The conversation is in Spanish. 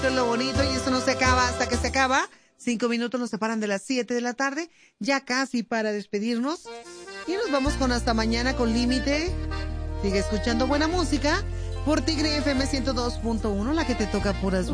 Esto es lo bonito y esto no se acaba hasta que se acaba. 5 minutos nos separan de las 7 de la tarde, ya casi para despedirnos. Y nos vamos con hasta mañana con Límite. Sigue escuchando buena música por Tigre FM 102.1, la que te toca puras